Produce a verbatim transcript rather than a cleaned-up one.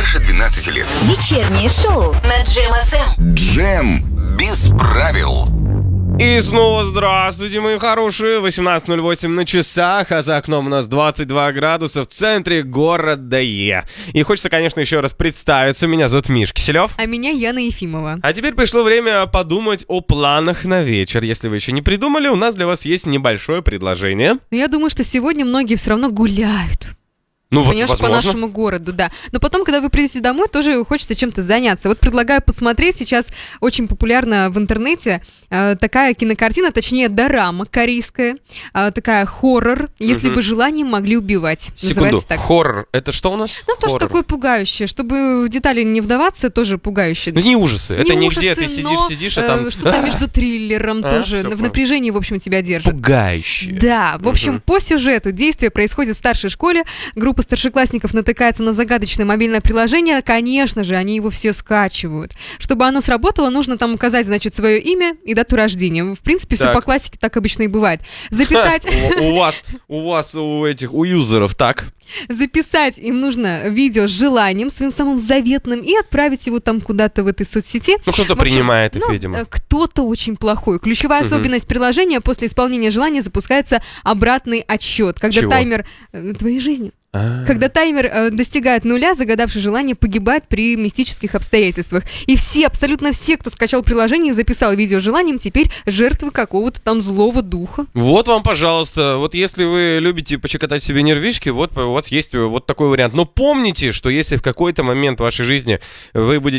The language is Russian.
старше двенадцати лет. Вечернее шоу на Джем эф эм. Джем без правил. И снова здравствуйте, мои хорошие. восемнадцать ноль восемь на часах, а за окном у нас двадцать два градуса в центре города Е. И хочется, конечно, еще раз представиться. Меня зовут Миш Киселев. А меня Яна Ефимова. А теперь пришло время подумать о планах на вечер. Если вы еще не придумали, у нас для вас есть небольшое предложение. Но я думаю, что сегодня многие все равно гуляют. Ну, вот, Понимаешь, по возможно. нашему городу, да. Но потом, когда вы придете домой, тоже хочется чем-то заняться. Вот предлагаю посмотреть, сейчас очень популярна в интернете э, такая кинокартина, точнее, дорама корейская, э, такая хоррор, если Мгм. бы желанием могли убивать. Секунду, Называется так. хоррор, это что у нас? Ну, тоже Хоррор. такое пугающее, чтобы в детали не вдаваться, тоже пугающее. Ну, не ужасы, это не где ужасы, ты сидишь, но, сидишь, а э, там... что-то между триллером А, тоже, всё в понял. напряжении, в общем, тебя держит. Пугающие. Да, в общем, Мгм. по сюжету действие происходит в старшей школе. Группа старшеклассников натыкается на загадочное мобильное приложение. Конечно же, они его все скачивают. Чтобы оно сработало, нужно там указать, значит, свое имя и дату рождения. В принципе, все Так. по классике так обычно и бывает. Записать, У, у вас, у вас, у этих, у юзеров так. записать им нужно видео с желанием, своим самым заветным, и отправить его там куда-то в этой соцсети. Ну, кто-то В общем, принимает их, ну, видимо. э, кто-то очень плохой. Ключевая Мгм. особенность приложения: после исполнения желания запускается обратный отсчет, когда Чего? таймер э, твоей жизни. А. Когда таймер э, достигает нуля, загадавший желание погибает при мистических обстоятельствах. И все, абсолютно все, кто скачал приложение и записал видео с желанием, теперь жертвы какого-то там злого духа. Вот вам, пожалуйста, вот если вы любите почекотать себе нервишки, вот у вас есть вот такой вариант. Но помните, что если в какой-то момент в вашей жизни вы будете